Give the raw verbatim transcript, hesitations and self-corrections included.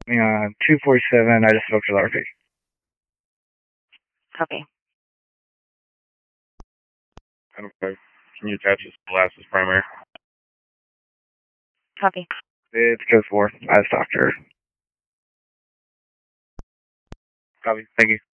Uh, two forty-seven, I just spoke to the R P. Copy. Okay. Can you attach this to Lasses primary? Copy. It's code four. I just talked to her. Copy. Thank you.